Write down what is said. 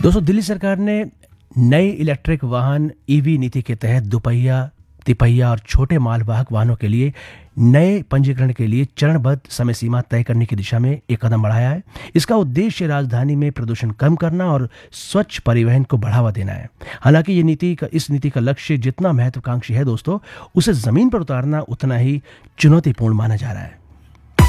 दोस्तों, दिल्ली सरकार ने नई इलेक्ट्रिक वाहन ईवी नीति के तहत दुपहिया, तिपहिया और छोटे मालवाहक वाहनों के लिए नए पंजीकरण के लिए चरणबद्ध समय सीमा तय करने की दिशा में एक कदम बढ़ाया है। इसका उद्देश्य राजधानी में प्रदूषण कम करना और स्वच्छ परिवहन को बढ़ावा देना है। हालांकि इस नीति का लक्ष्य जितना महत्वाकांक्षी है दोस्तों, उसे जमीन पर उतारना उतना ही चुनौतीपूर्ण माना जा रहा है।